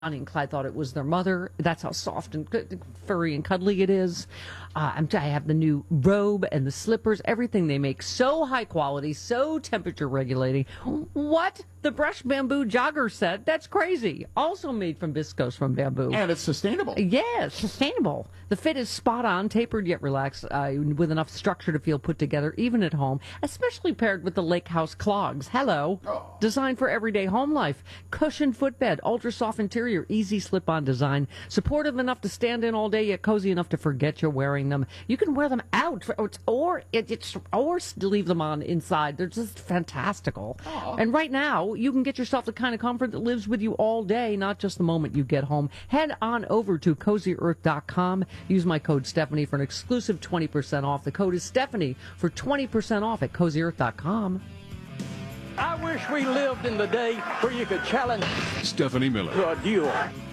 Bonnie and Clyde thought it was their mother. That's how soft and furry and cuddly it is. I have the new robe and the slippers, everything they make so high quality, so temperature regulating. What? The Brush Bamboo Jogger set? That's crazy. Also made from viscose from bamboo. And it's sustainable. Yes, sustainable. The fit is spot on, tapered yet relaxed, with enough structure to feel put together, even at home, especially paired with the Lake House clogs. Hello. Oh. Designed for everyday home life. Cushioned footbed, ultra soft interior, easy slip-on design, supportive enough to stand in all day, yet cozy enough to forget you're wearing them. You can wear them out, or leave them on inside. They're just fantastical. Oh. And right now, you can get yourself the kind of comfort that lives with you all day, not just the moment you get home. Head on over to CozyEarth.com. Use my code Stephanie for an exclusive 20% off. The code is Stephanie for 20% off at CozyEarth.com. I wish we lived in the day where you could challenge Stephanie Miller. to a duel.